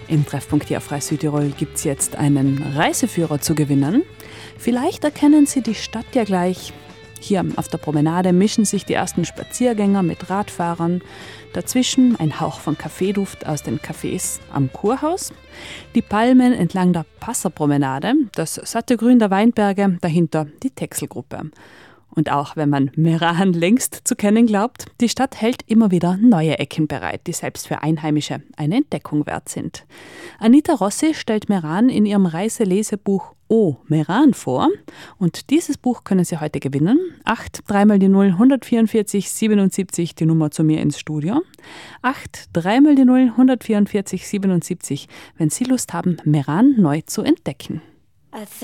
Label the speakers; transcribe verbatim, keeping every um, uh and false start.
Speaker 1: Im Treffpunkt hier auf Frei Südtirol gibt es jetzt einen Reiseführer zu gewinnen. Vielleicht erkennen Sie die Stadt ja gleich. Hier auf der Promenade mischen sich die ersten Spaziergänger mit Radfahrern. Dazwischen ein Hauch von Kaffeeduft aus den Cafés am Kurhaus. Die Palmen entlang der Passerpromenade, das satte Grün der Weinberge, dahinter die Texelgruppe. Und auch wenn man Meran längst zu kennen glaubt, die Stadt hält immer wieder neue Ecken bereit, die selbst für Einheimische eine Entdeckung wert sind. Anita Rossi stellt Meran in ihrem Reiselesebuch Oh, Meran vor. Und dieses Buch können Sie heute gewinnen. acht, dreimal die null, hundertvierundvierzig, siebenundsiebzig, die Nummer zu mir ins Studio. acht, dreimal die null, hundertvierundvierzig, siebenundsiebzig, wenn Sie Lust haben, Meran neu zu entdecken.